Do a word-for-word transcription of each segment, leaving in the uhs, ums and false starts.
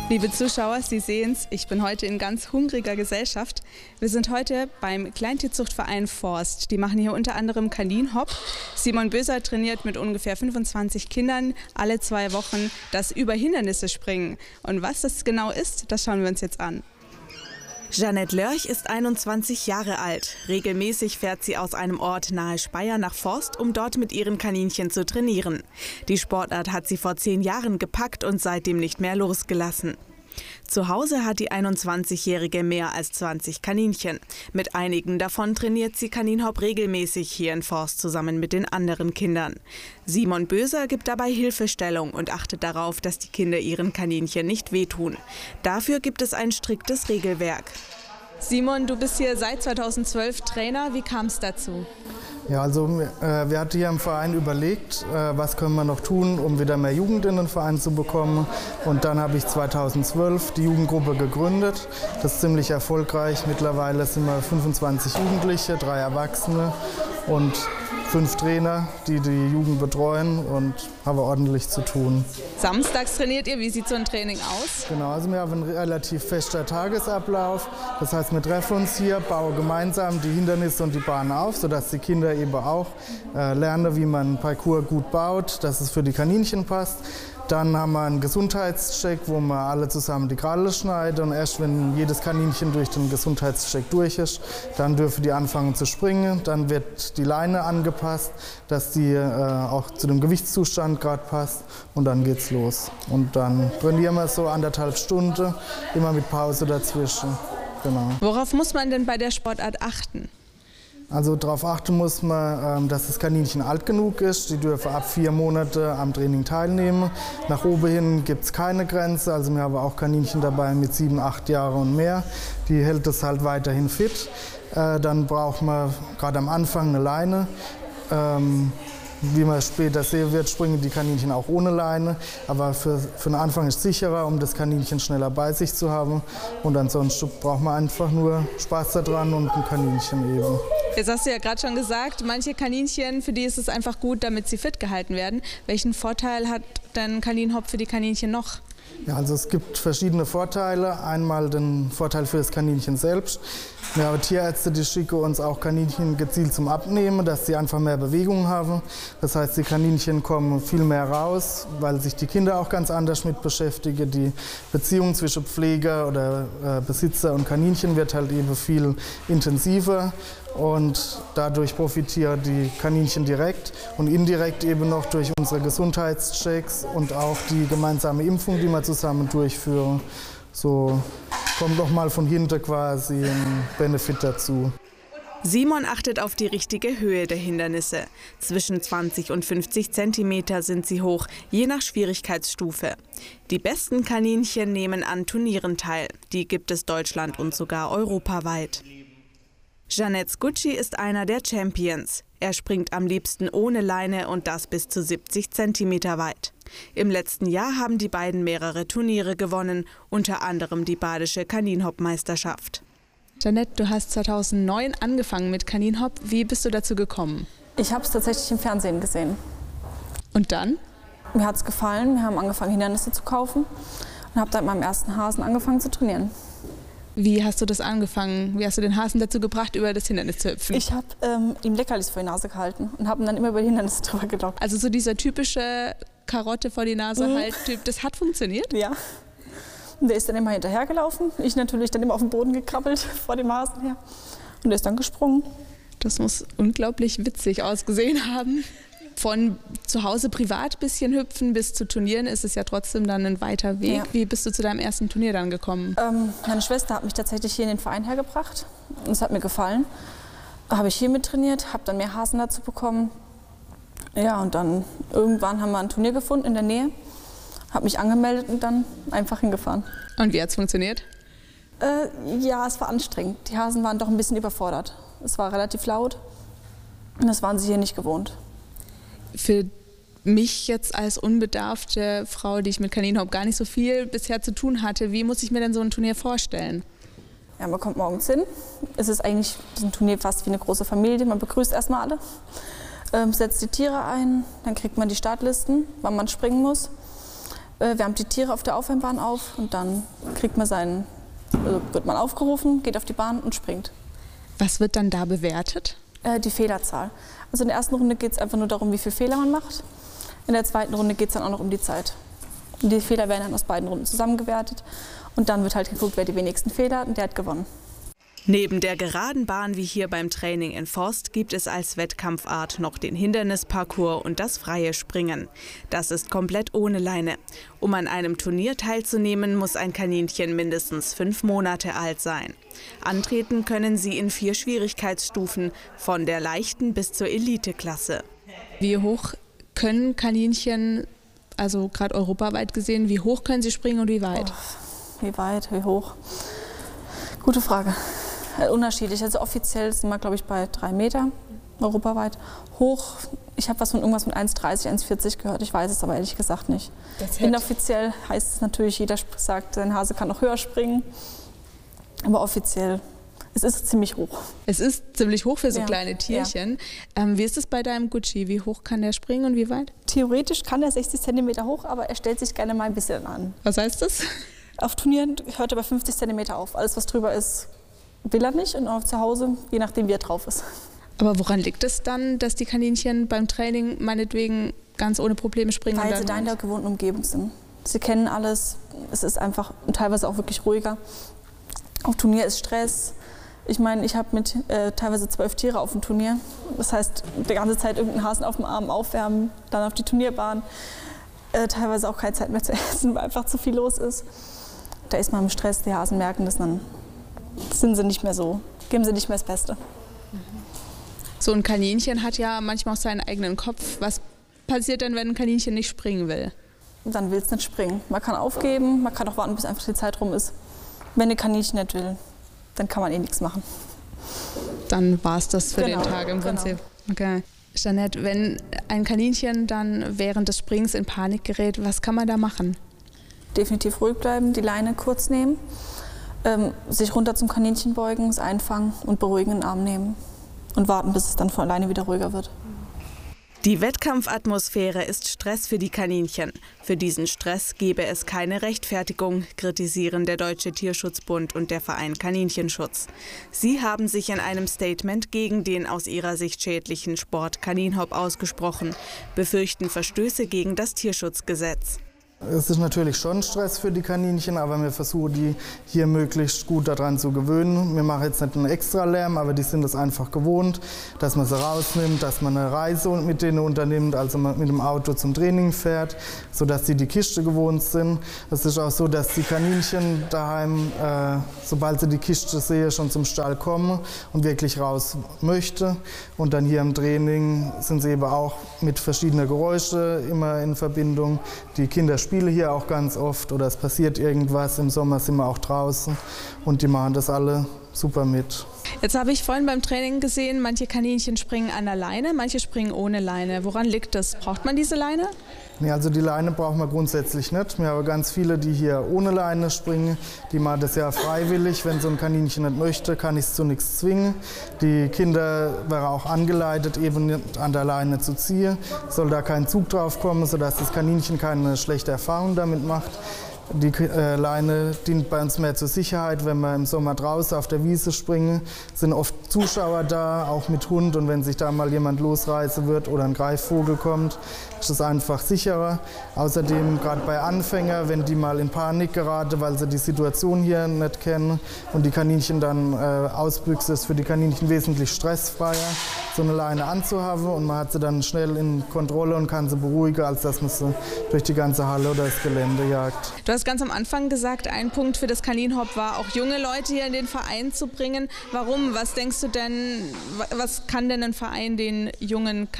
Liebe Zuschauer, Sie sehen es, ich bin heute in ganz hungriger Gesellschaft. Wir sind heute beim Kleintierzuchtverein Forst. Die machen hier unter anderem Kaninhop. Simon Böser trainiert mit ungefähr fünfundzwanzig Kindern alle zwei Wochen das über Hindernisse springen. Und was das genau ist, das schauen wir uns jetzt an. Jeanette Lörch ist einundzwanzig Jahre alt. Regelmäßig fährt sie aus einem Ort nahe Speyer nach Forst, um dort mit ihren Kaninchen zu trainieren. Die Sportart hat sie vor zehn Jahren gepackt und seitdem nicht mehr losgelassen. Zu Hause hat die einundzwanzigjährige mehr als zwanzig Kaninchen. Mit einigen davon trainiert sie Kaninhop regelmäßig hier in Forst zusammen mit den anderen Kindern. Simon Böser gibt dabei Hilfestellung und achtet darauf, dass die Kinder ihren Kaninchen nicht wehtun. Dafür gibt es ein striktes Regelwerk. Simon, du bist hier seit zweitausendzwölf Trainer. Wie kam es dazu? Ja, also äh, wir hatten hier im Verein überlegt, äh, was können wir noch tun, um wieder mehr Jugend in den Verein zu bekommen. Und dann habe ich zweitausendzwölf die Jugendgruppe gegründet. Das ist ziemlich erfolgreich. Mittlerweile sind wir fünfundzwanzig Jugendliche, drei Erwachsene und fünf Trainer, die die Jugend betreuen, und haben ordentlich zu tun. Samstags trainiert ihr. Wie sieht so ein Training aus? Genau, also wir haben einen relativ festen Tagesablauf. Das heißt, wir treffen uns hier, bauen gemeinsam die Hindernisse und die Bahn auf, sodass die Kinder eben auch äh, lernen, wie man einen Parcours gut baut, dass es für die Kaninchen passt. Dann haben wir einen Gesundheitscheck, wo wir alle zusammen die Kralle schneiden. Und erst wenn jedes Kaninchen durch den Gesundheitscheck durch ist, dann dürfen die anfangen zu springen. Dann wird die Leine angepasst, dass die äh, auch zu dem Gewichtszustand gerade passt. Und dann geht's los. Und dann trainieren wir so anderthalb Stunden, immer mit Pause dazwischen. Genau. Worauf muss man denn bei der Sportart achten? Also darauf achten muss man, dass das Kaninchen alt genug ist. Die dürfen ab vier Monate am Training teilnehmen. Nach oben hin gibt es keine Grenze. Also wir haben auch Kaninchen dabei mit sieben, acht Jahren und mehr. Die hält es halt weiterhin fit. Dann braucht man gerade am Anfang eine Leine. Wie man später sehen wird, springen die Kaninchen auch ohne Leine. Aber für, für den Anfang ist es sicherer, um das Kaninchen schneller bei sich zu haben. Und ansonsten braucht man einfach nur Spaß daran und ein Kaninchen eben. Jetzt hast du ja gerade schon gesagt, manche Kaninchen, für die ist es einfach gut, damit sie fit gehalten werden. Welchen Vorteil hat denn Kaninhop für die Kaninchen noch? Ja, also es gibt verschiedene Vorteile. Einmal den Vorteil für das Kaninchen selbst. Wir haben Tierärzte, die schicken uns auch Kaninchen gezielt zum Abnehmen, dass sie einfach mehr Bewegung haben. Das heißt, die Kaninchen kommen viel mehr raus, weil sich die Kinder auch ganz anders mit beschäftigen. Die Beziehung zwischen Pfleger oder äh, Besitzer und Kaninchen wird halt eben viel intensiver. Und dadurch profitieren die Kaninchen direkt und indirekt eben noch durch unsere Gesundheitschecks und auch die gemeinsame Impfung, die wir zusammen durchführen. So kommt noch mal von hinten quasi ein Benefit dazu. Simon achtet auf die richtige Höhe der Hindernisse. Zwischen zwanzig und fünfzig Zentimeter sind sie hoch, je nach Schwierigkeitsstufe. Die besten Kaninchen nehmen an Turnieren teil. Die gibt es deutschland- und sogar europaweit. Jeanette Gucci ist einer der Champions. Er springt am liebsten ohne Leine und das bis zu siebzig Zentimeter weit. Im letzten Jahr haben die beiden mehrere Turniere gewonnen, unter anderem die Badische Kaninhop-Meisterschaft. Jeanette, du hast zweitausendneun angefangen mit Kaninhop. Wie bist du dazu gekommen? Ich habe es tatsächlich im Fernsehen gesehen. Und dann? Mir hat es gefallen. Wir haben angefangen, Hindernisse zu kaufen und habe dann mit meinem ersten Hasen angefangen zu trainieren. Wie hast du das angefangen? Wie hast du den Hasen dazu gebracht, über das Hindernis zu hüpfen? Ich habe ähm, ihm Leckerlis vor die Nase gehalten und habe ihn dann immer über die Hindernisse drüber gelockt. Also so dieser typische Karotte vor die Nase Mhm. halt Typ, das hat funktioniert? Ja. Und der ist dann immer hinterhergelaufen. Ich natürlich dann immer auf den Boden gekrabbelt vor dem Hasen her. Und der ist dann gesprungen. Das muss unglaublich witzig ausgesehen haben. Von zu Hause privat ein bisschen hüpfen bis zu Turnieren ist es ja trotzdem dann ein weiter Weg. Ja. Wie bist du zu deinem ersten Turnier dann gekommen? Ähm, meine Schwester hat mich tatsächlich hier in den Verein hergebracht. Und es hat mir gefallen. Habe ich hier mit trainiert, habe dann mehr Hasen dazu bekommen. Ja, und dann irgendwann haben wir ein Turnier gefunden in der Nähe. Habe mich angemeldet und dann einfach hingefahren. Und wie hat es funktioniert? Äh, ja, es war anstrengend. Die Hasen waren doch ein bisschen überfordert. Es war relativ laut und das waren sie hier nicht gewohnt. Für mich jetzt als unbedarfte Frau, die ich mit Kaninhop gar nicht so viel bisher zu tun hatte, wie muss ich mir denn so ein Turnier vorstellen? Ja, man kommt morgens hin. Es ist eigentlich ein Turnier fast wie eine große Familie. Man begrüßt erstmal alle, ähm, setzt die Tiere ein, dann kriegt man die Startlisten, wann man springen muss. äh, wärmt die Tiere auf der Aufwärmbahn auf und dann kriegt man seinen, also wird man aufgerufen, geht auf die Bahn und springt. Was wird dann da bewertet? Äh, die Fehlerzahl. Also in der ersten Runde geht es einfach nur darum, wie viele Fehler man macht. In der zweiten Runde geht es dann auch noch um die Zeit. Und die Fehler werden dann aus beiden Runden zusammengewertet und dann wird halt geguckt, wer die wenigsten Fehler hat und der hat gewonnen. Neben der geraden Bahn wie hier beim Training in Forst gibt es als Wettkampfart noch den Hindernisparcours und das freie Springen. Das ist komplett ohne Leine. Um an einem Turnier teilzunehmen, muss ein Kaninchen mindestens fünf Monate alt sein. Antreten können sie in vier Schwierigkeitsstufen, von der leichten bis zur Eliteklasse. Wie hoch können Kaninchen, also gerade europaweit gesehen, wie hoch können sie springen und wie weit? Oh, wie weit, wie hoch? Gute Frage. Unterschiedlich. Also offiziell sind wir, glaube ich, bei drei Meter europaweit. Hoch, ich habe was von irgendwas mit eins dreißig, eins vierzig gehört. Ich weiß es aber ehrlich gesagt nicht. Inoffiziell heißt es natürlich, jeder sagt, sein Hase kann noch höher springen. Aber offiziell, es ist ziemlich hoch. Es ist ziemlich hoch für so ja. kleine Tierchen. Ja. Ähm, wie ist es bei deinem Gucci? Wie hoch kann der springen und wie weit? Theoretisch kann er sechzig Zentimeter hoch, aber er stellt sich gerne mal ein bisschen an. Was heißt das? Auf Turnieren hört er bei fünfzig Zentimeter auf. Alles, was drüber ist, will er nicht. Und auch zu Hause, je nachdem, wie er drauf ist. Aber woran liegt es dann, dass die Kaninchen beim Training meinetwegen ganz ohne Probleme springen? Weil sie da in der gewohnten Umgebung sind. Sie kennen alles. Es ist einfach teilweise auch wirklich ruhiger. Auf Turnier ist Stress. Ich meine, ich habe mit äh, teilweise zwölf Tiere auf dem Turnier. Das heißt, die ganze Zeit irgendeinen Hasen auf dem Arm aufwärmen, dann auf die Turnierbahn. Äh, teilweise auch keine Zeit mehr zu essen, weil einfach zu viel los ist. Da ist man im Stress, die Hasen merken das, dann sind sie nicht mehr so, geben sie nicht mehr das Beste. So ein Kaninchen hat ja manchmal auch seinen eigenen Kopf. Was passiert denn, wenn ein Kaninchen nicht springen will? Dann will es nicht springen. Man kann aufgeben, man kann auch warten, bis einfach die Zeit rum ist. Wenn ein Kaninchen nicht will, dann kann man eh nichts machen. Dann war es das für genau, den Tag im Prinzip. Genau. Okay. Jeanette, wenn ein Kaninchen dann während des Springs in Panik gerät, was kann man da machen? Definitiv ruhig bleiben, die Leine kurz nehmen, ähm, sich runter zum Kaninchen beugen, es einfangen und beruhigen in den Arm nehmen und warten, bis es dann von alleine wieder ruhiger wird. Die Wettkampfatmosphäre ist Stress für die Kaninchen. Für diesen Stress gebe es keine Rechtfertigung, kritisieren der Deutsche Tierschutzbund und der Verein Kaninchenschutz. Sie haben sich in einem Statement gegen den aus ihrer Sicht schädlichen Sport Kaninhop ausgesprochen, befürchten Verstöße gegen das Tierschutzgesetz. Es ist natürlich schon Stress für die Kaninchen, aber wir versuchen, die hier möglichst gut daran zu gewöhnen. Wir machen jetzt nicht einen extra Lärm, aber die sind es einfach gewohnt, dass man sie rausnimmt, dass man eine Reise mit denen unternimmt, also man mit dem Auto zum Training fährt, sodass sie die Kiste gewohnt sind. Es ist auch so, dass die Kaninchen daheim, äh, sobald sie die Kiste sehen, schon zum Stall kommen und wirklich raus möchten. Und dann hier im Training sind sie eben auch mit verschiedenen Geräuschen immer in Verbindung. Die Kinder spiele hier auch ganz oft oder es passiert irgendwas. Im Sommer sind wir auch draußen und die machen das alle super mit. Jetzt habe ich vorhin beim Training gesehen, manche Kaninchen springen an der Leine, manche springen ohne Leine. Woran liegt das? Braucht man diese Leine? Nee, also die Leine brauchen wir grundsätzlich nicht. Wir haben ganz viele, die hier ohne Leine springen. Die machen das ja freiwillig. Wenn so ein Kaninchen nicht möchte, kann ich es zu nichts zwingen. Die Kinder wären auch angeleitet, eben nicht an der Leine zu ziehen. Soll da kein Zug drauf kommen, sodass das Kaninchen keine schlechte Erfahrung damit macht. Die äh, Leine dient bei uns mehr zur Sicherheit. Wenn wir im Sommer draußen auf der Wiese springen, sind oft Zuschauer da, auch mit Hund. Und wenn sich da mal jemand losreißen wird oder ein Greifvogel kommt, ist es einfach sicherer. Außerdem, gerade bei Anfängern, wenn die mal in Panik geraten, weil sie die Situation hier nicht kennen und die Kaninchen dann äh, ausbüchsen, ist für die Kaninchen wesentlich stressfreier, so eine Leine anzuhaben. Und man hat sie dann schnell in Kontrolle und kann sie beruhigen, als dass man sie durch die ganze Halle oder das Gelände jagt. Du hast ganz am Anfang gesagt, ein Punkt für das Kaninhop war, auch junge Leute hier in den Verein zu bringen. Warum? Was denkst du denn, was kann denn ein Verein den jungen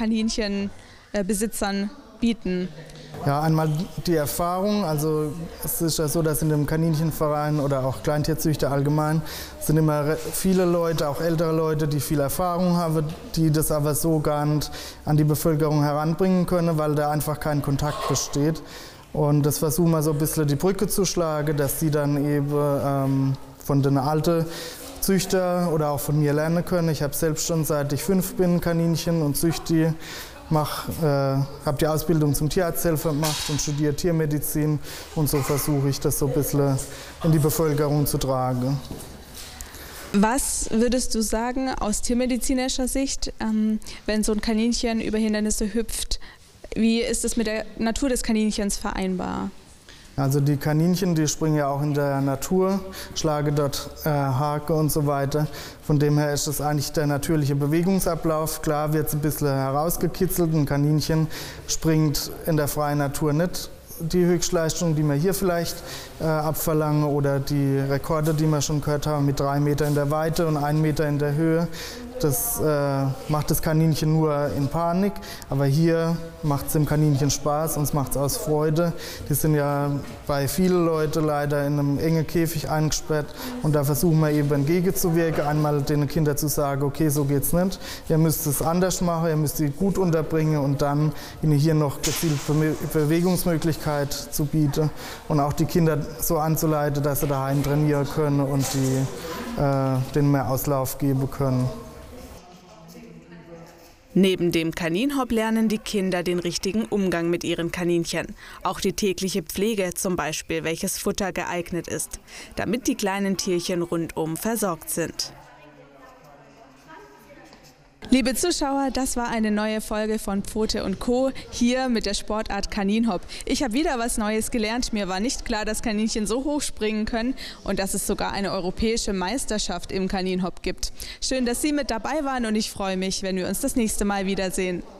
Kaninchenbesitzern bieten? Ja, einmal die Erfahrung. Also es ist ja so, dass in dem Kaninchenverein oder auch Kleintierzüchter allgemein sind immer viele Leute, auch ältere Leute, die viel Erfahrung haben, die das aber so gar nicht an die Bevölkerung heranbringen können, weil da einfach kein Kontakt besteht. Und das versuchen wir so ein bisschen die Brücke zu schlagen, dass die dann eben ähm, von den alten Züchter oder auch von mir lernen können. Ich habe selbst schon, seit ich fünf bin, Kaninchen und züchte die. habe äh, die Ausbildung zum Tierarzthelfer gemacht und studiere Tiermedizin. Und so versuche ich, das so ein bisschen in die Bevölkerung zu tragen. Was würdest du sagen aus tiermedizinischer Sicht, ähm, wenn so ein Kaninchen über Hindernisse hüpft? Wie ist es mit der Natur des Kaninchens vereinbar? Also die Kaninchen, die springen ja auch in der Natur, schlagen dort äh, Hake und so weiter. Von dem her ist das eigentlich der natürliche Bewegungsablauf. Klar wird es ein bisschen herausgekitzelt. Ein Kaninchen springt in der freien Natur nicht die Höchstleistung, die wir hier vielleicht äh, abverlangen, oder die Rekorde, die wir schon gehört haben, mit drei Meter in der Weite und ein Meter in der Höhe. Das äh, macht das Kaninchen nur in Panik, aber hier macht es dem Kaninchen Spaß und es macht es aus Freude. Die sind ja bei vielen Leuten leider in einem engen Käfig eingesperrt und da versuchen wir eben entgegenzuwirken, einmal den Kindern zu sagen, okay, so geht's nicht, ihr müsst es anders machen, ihr müsst sie gut unterbringen und dann ihnen hier noch gezielte Bewegungsmöglichkeit zu bieten und auch die Kinder so anzuleiten, dass sie daheim trainieren können und die, äh, denen mehr Auslauf geben können. Neben dem Kaninhop lernen die Kinder den richtigen Umgang mit ihren Kaninchen. Auch die tägliche Pflege, zum Beispiel welches Futter geeignet ist, damit die kleinen Tierchen rundum versorgt sind. Liebe Zuschauer, das war eine neue Folge von Pfote und Co. hier mit der Sportart Kaninhop. Ich habe wieder was Neues gelernt. Mir war nicht klar, dass Kaninchen so hoch springen können und dass es sogar eine europäische Meisterschaft im Kaninhop gibt. Schön, dass Sie mit dabei waren und ich freue mich, wenn wir uns das nächste Mal wiedersehen.